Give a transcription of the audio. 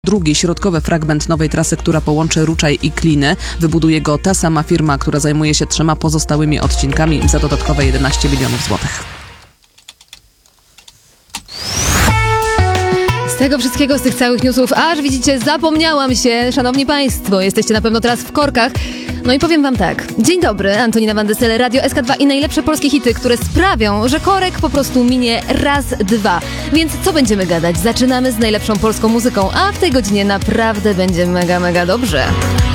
Drugi, środkowy fragment nowej trasy, która połączy Ruczaj i Kliny. Wybuduje go ta sama firma, która zajmuje się 3 pozostałymi odcinkami za dodatkowe 11 milionów złotych. Z tego wszystkiego, z tych całych newsów, aż widzicie, zapomniałam się, szanowni państwo, jesteście na pewno teraz w korkach. No i powiem wam tak, dzień dobry, Antonina Van Dessel, Radio SK2 i najlepsze polskie hity, które sprawią, że korek po prostu minie raz, dwa. Więc co będziemy gadać? Zaczynamy z najlepszą polską muzyką, a w tej godzinie naprawdę będzie mega dobrze.